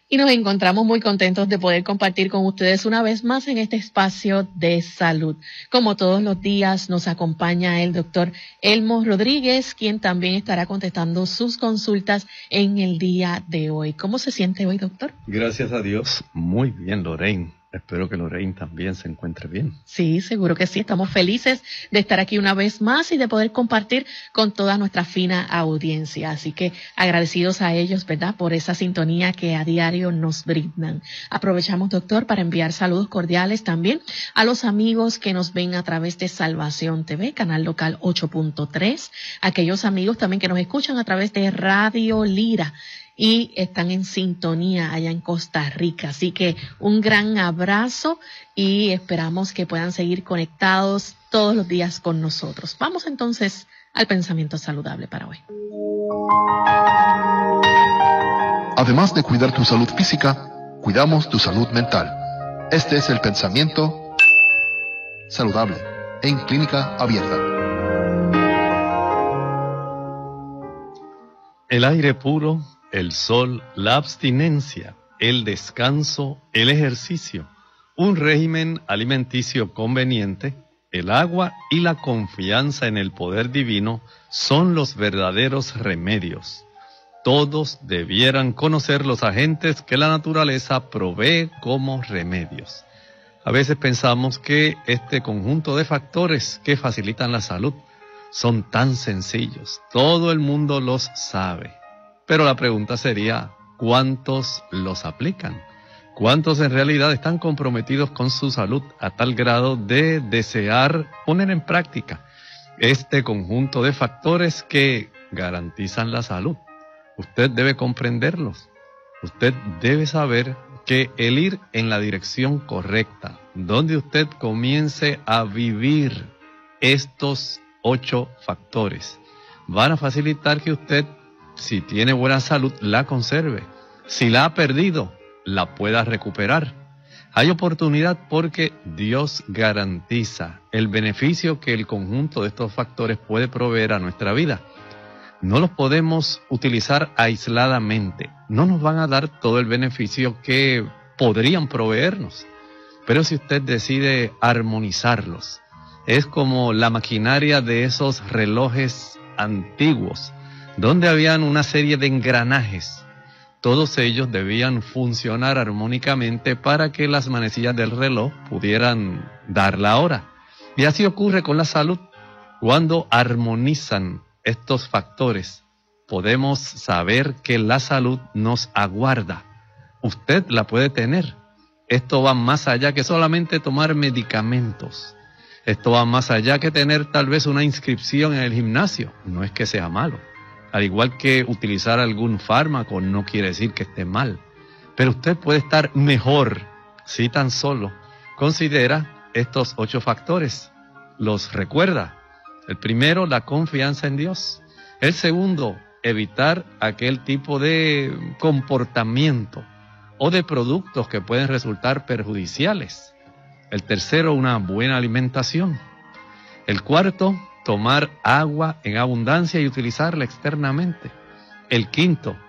Y nos encontramos muy contentos de poder compartir con ustedes una vez más en este espacio de salud. Como todos los días nos acompaña el doctor Elmo Rodríguez, quien también estará contestando sus consultas en el día de hoy. ¿Cómo se siente hoy, doctor? Gracias a Dios, muy bien, Lorraine. Espero que Lorraine también se encuentre bien. Sí, seguro que sí. Estamos felices de estar aquí una vez más y de poder compartir con toda nuestra fina audiencia. Así que agradecidos a ellos, ¿verdad?, por esa sintonía que a diario nos brindan. Aprovechamos, doctor, para enviar saludos cordiales también a los amigos que nos ven a través de Salvación TV, canal local 8.3. Aquellos amigos también que nos escuchan a través de Radio Lira y están en sintonía allá en Costa Rica. Así que un gran abrazo y esperamos que puedan seguir conectados todos los días con nosotros. Vamos entonces al pensamiento saludable para hoy. Además de cuidar tu salud física, cuidamos tu salud mental. Este es el pensamiento saludable en Clínica Abierta. El aire puro, el sol, la abstinencia, el descanso, el ejercicio, un régimen alimenticio conveniente, el agua y la confianza en el poder divino son los verdaderos remedios. Todos debieran conocer los agentes que la naturaleza provee como remedios. A veces pensamos que este conjunto de factores que facilitan la salud son tan sencillos, todo el mundo los sabe. Pero la pregunta sería, ¿cuántos los aplican? ¿Cuántos en realidad están comprometidos con su salud a tal grado de desear poner en práctica este conjunto de factores que garantizan la salud? Usted debe comprenderlos. Usted debe saber que el ir en la dirección correcta, donde usted comience a vivir estos 8 factores, van a facilitar que usted, si tiene buena salud, la conserve. Si la ha perdido, la pueda recuperar. Hay oportunidad porque Dios garantiza el beneficio que el conjunto de estos factores puede proveer a nuestra vida. No los podemos utilizar aisladamente. No nos van a dar todo el beneficio que podrían proveernos. Pero si usted decide armonizarlos, es como la maquinaria de esos relojes antiguos, donde habían una serie de engranajes. Todos ellos debían funcionar armónicamente para que las manecillas del reloj pudieran dar la hora. Y así ocurre con la salud. Cuando armonizan estos factores, podemos saber que la salud nos aguarda. Usted la puede tener. Esto va más allá que solamente tomar medicamentos. Esto va más allá que tener tal vez una inscripción en el gimnasio. No es que sea malo. Al igual que utilizar algún fármaco no quiere decir que esté mal. Pero usted puede estar mejor si tan solo considera estos 8 factores. Los recuerda. El primero, la confianza en Dios. El segundo, evitar aquel tipo de comportamiento o de productos que pueden resultar perjudiciales. El tercero, una buena alimentación. El cuarto, tomar agua en abundancia y utilizarla externamente. El quinto,